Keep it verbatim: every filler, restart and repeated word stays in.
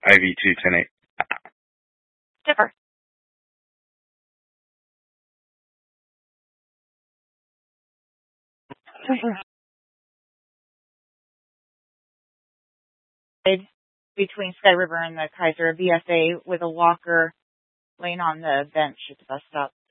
I V two ten eight. Stiffer. Between Sky River and the Kaiser, a V S A with a walker laying on the bench at the bus stop.